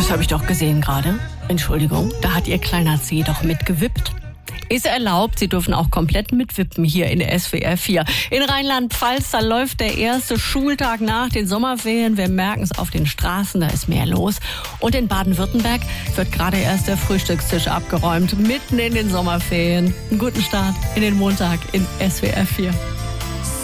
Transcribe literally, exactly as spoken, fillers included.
Das habe ich doch gesehen gerade. Entschuldigung, da hat Ihr kleiner C doch mitgewippt. Ist erlaubt, Sie dürfen auch komplett mitwippen hier in S W R vier. In Rheinland-Pfalz, da läuft der erste Schultag nach den Sommerferien. Wir merken es auf den Straßen, da ist mehr los. Und in Baden-Württemberg wird gerade erst der Frühstückstisch abgeräumt, mitten in den Sommerferien. Einen guten Start in den Montag in S W R vier.